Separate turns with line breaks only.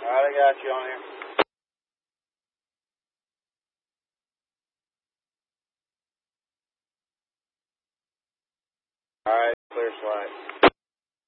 Alright, I got you on here. Alright, clear slide.